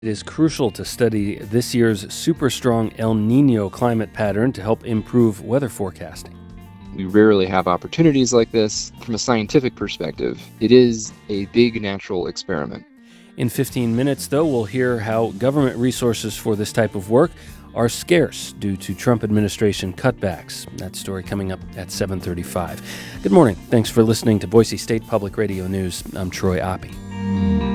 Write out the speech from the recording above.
It is crucial to study this year's super strong El Nino climate pattern to help improve weather forecasting. We rarely have opportunities like this. From a scientific perspective, it is a big natural experiment. In 15 minutes, though, we'll hear how government resources for this type of work are scarce due to Trump administration cutbacks. That story coming up at 7:35. Good morning. Thanks for listening to Boise State Public Radio News. I'm Troy Oppie.